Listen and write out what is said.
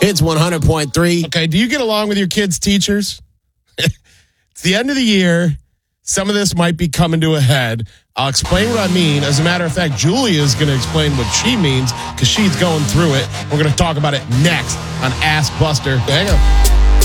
It's 100.3. Okay, do you get along with your kids' teachers? It's the end of the year. Some of this might be coming to a head. I'll explain what I mean. As a matter of fact, Julia is going to explain what she means because she's going through it. We're going to talk about it next on Ask Buster. Hang on.